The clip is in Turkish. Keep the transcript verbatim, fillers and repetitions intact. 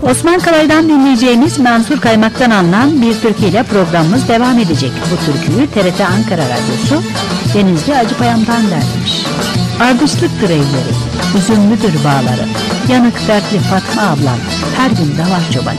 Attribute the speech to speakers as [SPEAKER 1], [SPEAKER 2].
[SPEAKER 1] Osman Kalay'dan dinleyeceğimiz Mansur Kaymak'tan alınan bir türküyle programımız devam edecek. Bu türküyü T R T Ankara Radyosu Denizli Acıpayam'dan derlemiş. Ardışlıktır evleri, üzümlüdür bağları, yanık dertli Fatma ablam, her gün davar çoban.